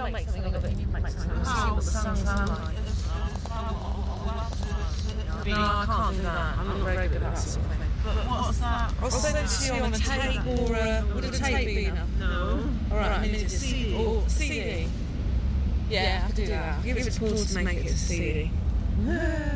make something of it. You make something. See what the sun's like. No, I can't do that. I'm not very good at that sort of thing. But what's that? I'll send it to you on a tape or would a tape be enough? No. All right, I mean, it's a CD. Or CD. Yeah, I could do that. Give it to Paul to make it a CD.